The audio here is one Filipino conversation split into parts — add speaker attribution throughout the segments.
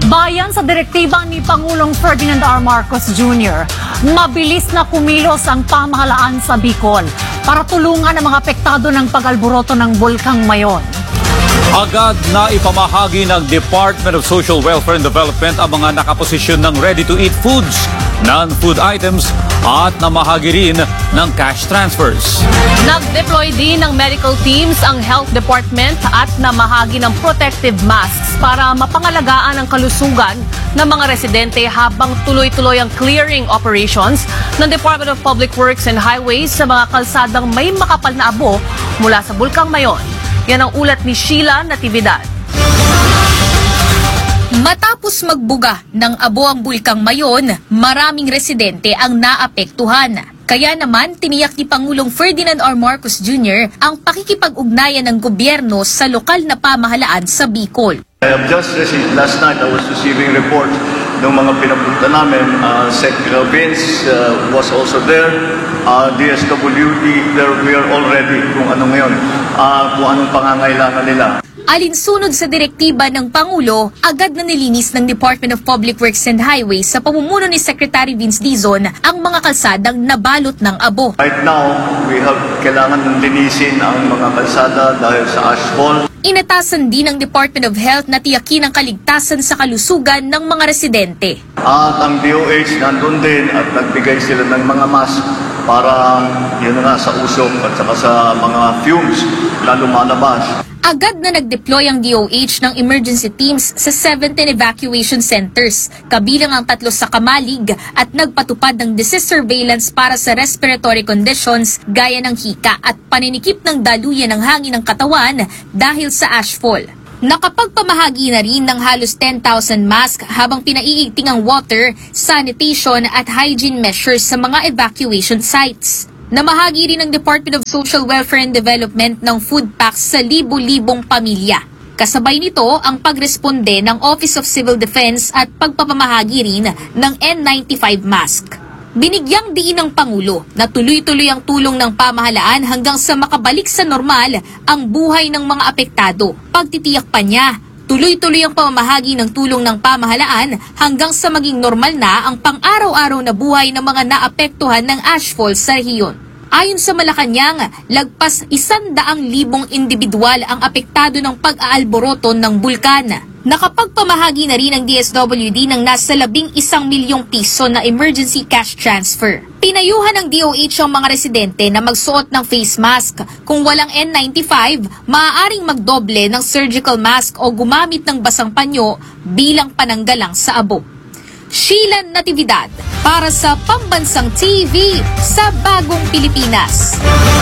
Speaker 1: Bayan sa direktiba ni Pangulong Ferdinand R. Marcos Jr., mabilis na kumilos ang pamahalaan sa Bicol para tulungan ang mga apektado ng pag-alboroto ng Bulkang Mayon.
Speaker 2: Agad na ipamahagi ng Department of Social Welfare and Development ang mga nakaposisyon ng ready-to-eat foods, non-food items at namahagi rin ng cash transfers.
Speaker 3: Nag-deploy din ng medical teams ang Health Department at namahagi ng protective masks para mapangalagaan ang kalusugan ng mga residente habang tuloy-tuloy ang clearing operations ng Department of Public Works and Highways sa mga kalsadang may makapal na abo mula sa Bulkang Mayon. Yan ang ulat ni Sheila Natividad.
Speaker 4: Matapos magbuga ng abo ang Bulkang Mayon, maraming residente ang naapektuhan. Kaya naman, tiniyak ni Pangulong Ferdinand R. Marcos Jr. ang pakikipag-ugnayan ng gobyerno sa lokal na pamahalaan sa Bicol.
Speaker 5: I have just received, last night I was receiving reports ng mga pinapunta namin. Sec. Vince was also there. DSWD, we are all ready kung ano ngayon, kung anong pangangailangan nila.
Speaker 4: Alinsunod sa direktiba ng Pangulo, agad na nilinis ng Department of Public Works and Highways sa pamumuno ni Secretary Vince Dizon ang mga kalsadang nabalot ng abo.
Speaker 5: Right now, kailangan linisin ang mga kalsada dahil sa ashfall.
Speaker 4: Inatasan din ng Department of Health na tiyakin ang kaligtasan sa kalusugan ng mga residente.
Speaker 5: At ang DOH nandun din at nagbigay sila ng mga mask para yun na sa usok at saka sa mga fumes na lumalabas.
Speaker 4: Agad na nag-deploy ang DOH ng emergency teams sa 17 evacuation centers, kabilang ang 3 sa Kamalig, at nagpatupad ng disease surveillance para sa respiratory conditions gaya ng hika at paninikip ng daluyan ng hangin ng katawan dahil sa ashfall. Nakapagpamahagi na rin ng halos 10,000 mask habang pinaiigting ang water, sanitation at hygiene measures sa mga evacuation sites. Namahagi rin ng Department of Social Welfare and Development ng food packs sa libo-libong pamilya. Kasabay nito ang pagresponde ng Office of Civil Defense at pagpapamahagi rin ng N95 mask. Binigyang diin ng Pangulo na tuloy-tuloy ang tulong ng pamahalaan hanggang sa makabalik sa normal ang buhay ng mga apektado. Pagtitiyak pa niya, tuloy-tuloy ang pamamahagi ng tulong ng pamahalaan hanggang sa maging normal na ang pang-araw-araw na buhay ng mga naapektuhan ng ashfall sa rehiyon. Ayon sa Malacanang, lagpas 100,000 individual ang apektado ng pag-aalboroto ng bulkan. Nakapagpamahagi na rin ang DSWD ng nasa 11 milyong piso na emergency cash transfer. Pinayuhan ng DOH ang mga residente na magsuot ng face mask. Kung walang N95, maaaring magdoble ng surgical mask o gumamit ng basang panyo bilang pananggalang sa abo. Sheila Natividad para sa Pambansang TV sa Bagong Pilipinas.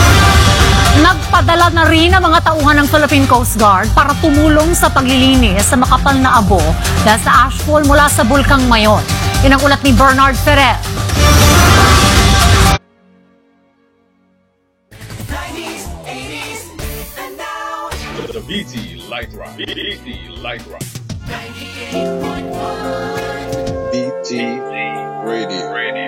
Speaker 1: Nagpadala na rin ang mga tauhan ng Philippine Coast Guard para tumulong sa paglilinis sa makapal na abo dahil sa ashfall mula sa Bulkang Mayon. Yan ang ulat ni Bernard Ferrer.
Speaker 6: The BT Light Rock. BT Light Rock.
Speaker 7: 98.1 BT Radio.